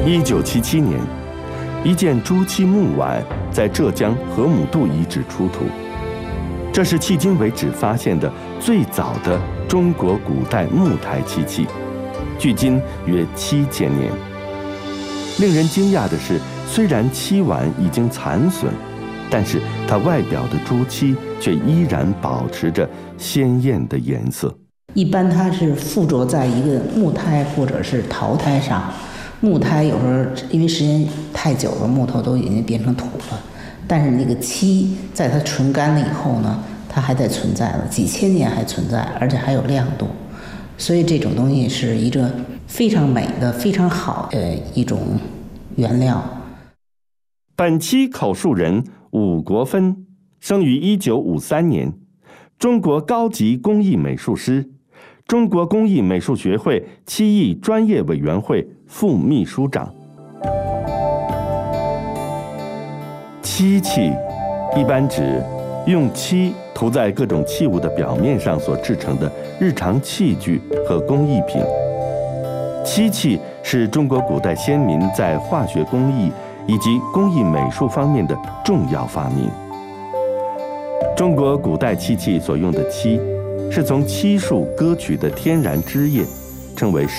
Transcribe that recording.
1977年，一件朱漆木碗在浙江河姆渡遗址出土，这是迄今为止发现的最早的中国古代木台漆器，距今约7000年。令人惊讶的是，虽然漆碗已经残损，但是它外表的朱漆却依然保持着鲜艳的颜色。 一般它是附着在一个木胎或者是陶胎上，木胎有时候因为时间太久了，木头都已经变成土了，但是那个漆在它纯干了以后呢，它还在存在了，几千年还存在，而且还有亮度，所以这种东西是一个非常美的、非常好的一种原料。 本期口述人伍国芬生于1953年，中国高级工艺美术师，中国工艺美术学会漆艺专业委员会副秘书长。漆器一般指用漆涂在各种器物的表面上所制成的日常器具和工艺品。漆器是中国古代先民在化学工艺以及工艺美术方面的重要发明。中国古代漆器所用的漆是从漆树割取的天然汁液，称为